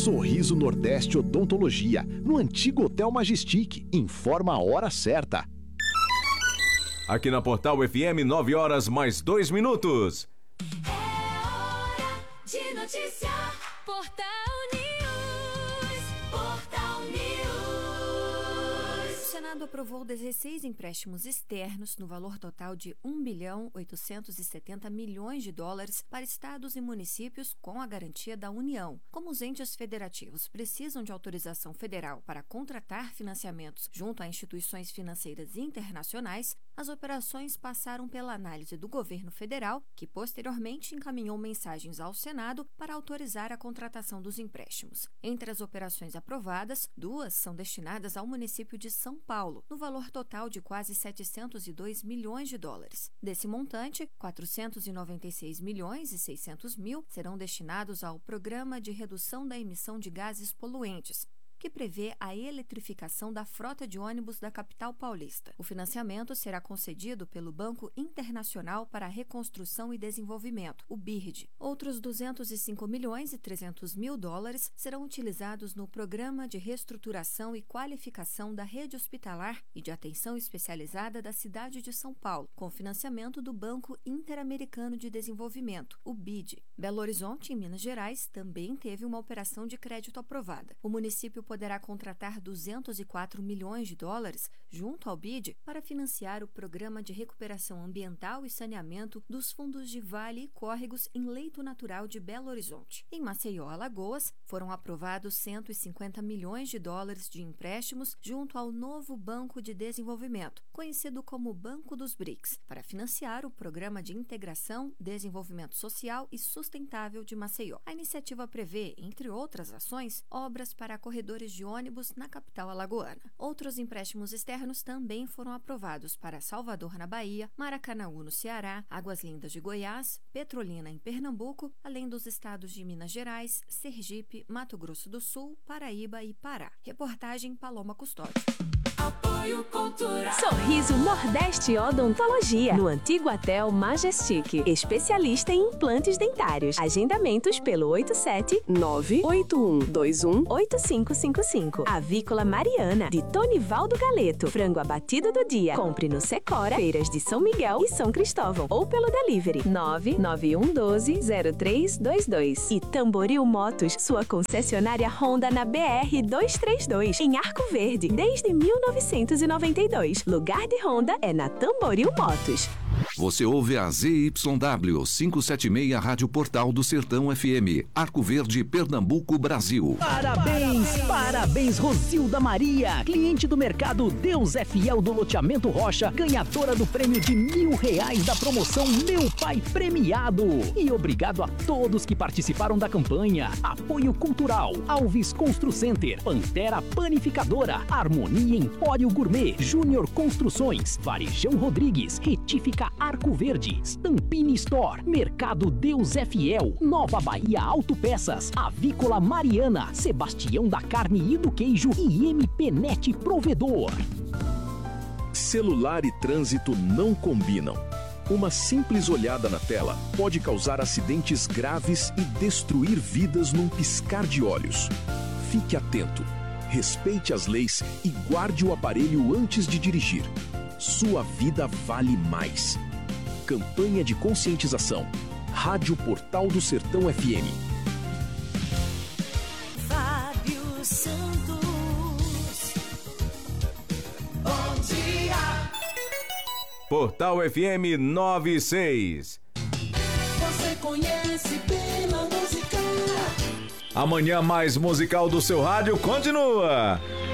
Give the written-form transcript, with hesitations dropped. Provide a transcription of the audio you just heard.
Sorriso Nordeste Odontologia, no antigo Hotel Majestic. Informa a hora certa. Aqui na Portal FM, 9 horas mais 2 minutos. É hora de noticiar. Portal News. Portal News. O Senado aprovou 16 empréstimos externos no valor total de US$ 1,870 bilhões para estados e municípios com a garantia da União. Como os entes federativos precisam de autorização federal para contratar financiamentos junto a instituições financeiras internacionais, as operações passaram pela análise do governo federal, que posteriormente encaminhou mensagens ao Senado para autorizar a contratação dos empréstimos. Entre as operações aprovadas, 2 são destinadas ao município de São Paulo, no valor total de quase US$ 702 milhões. Desse montante, 496 milhões e 600 mil serão destinados ao Programa de Redução da Emissão de Gases Poluentes, que prevê a eletrificação da frota de ônibus da capital paulista. O financiamento será concedido pelo Banco Internacional para a Reconstrução e Desenvolvimento, o BIRD. Outros 205 milhões e 300 mil dólares serão utilizados no Programa de Reestruturação e Qualificação da Rede Hospitalar e de Atenção Especializada da cidade de São Paulo, com financiamento do Banco Interamericano de Desenvolvimento, o BID. Belo Horizonte, em Minas Gerais, também teve uma operação de crédito aprovada. O município poderá contratar US$ 204 milhões junto ao BID para financiar o Programa de Recuperação Ambiental e Saneamento dos fundos de vale e córregos em leito natural de Belo Horizonte. Em Maceió, Alagoas, foram aprovados US$ 150 milhões de empréstimos junto ao novo Banco de Desenvolvimento, conhecido como Banco dos BRICS, para financiar o Programa de Integração, Desenvolvimento Social e Sustentável de Maceió. A iniciativa prevê, entre outras ações, obras para corredores de ônibus na capital alagoana. Outros empréstimos externos também foram aprovados para Salvador, na Bahia, Maracanaú, no Ceará, Águas Lindas de Goiás, Petrolina, em Pernambuco, além dos estados de Minas Gerais, Sergipe, Mato Grosso do Sul, Paraíba e Pará. Reportagem Paloma Custódio. Apoio Cultural. Sorriso Nordeste Odontologia, no antigo Hotel Majestic. Especialista em implantes dentários. Agendamentos pelo 87-98121-8555. Avícola Mariana, de Tonivaldo Galeto. Frango abatido do dia. Compre no Secora, Feiras de São Miguel e São Cristóvão. Ou pelo delivery 99112-0322. E Tamboril Motos, sua concessionária Honda na BR-232, em Arco Verde, desde 1992. Lugar de Honda é na Tamboril Motos. Você ouve a ZYW 576 Rádio Portal do Sertão FM, Arco Verde, Pernambuco, Brasil. Parabéns, Rosilda Maria, cliente do mercado Deus é Fiel do loteamento Rocha, ganhadora do prêmio de R$1.000 da promoção Meu Pai Premiado. E obrigado a todos que participaram da campanha. Apoio Cultural, Alves Constru Center, Pantera Panificadora, Harmonia Empório Gourmet, Júnior Construções, Varejão Rodrigues, Retífica Arco Verde, Stampini Store, Mercado Deus é Fiel, Nova Bahia Autopeças, Avícola Mariana, Sebastião da Carne e do Queijo e MP Net Provedor. Celular e trânsito não combinam. Uma simples olhada na tela pode causar acidentes graves e destruir vidas num piscar de olhos. Fique atento, respeite as leis e guarde o aparelho antes de dirigir. Sua vida vale mais. Campanha de conscientização. Rádio Portal do Sertão FM. Fábio Santos. Bom dia. Portal FM 96. Você conhece pela música. Amanhã mais musical do seu rádio continua.